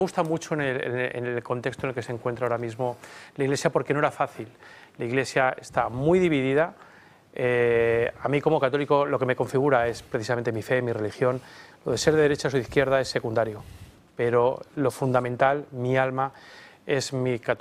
Me gusta mucho en el contexto en el que se encuentra ahora mismo la Iglesia, porque no era fácil. La Iglesia está muy dividida. A mí como católico lo que me configura es precisamente mi fe, mi religión. Lo de ser de derechas o de izquierda es secundario, pero lo fundamental, mi alma, es mi catolicismo.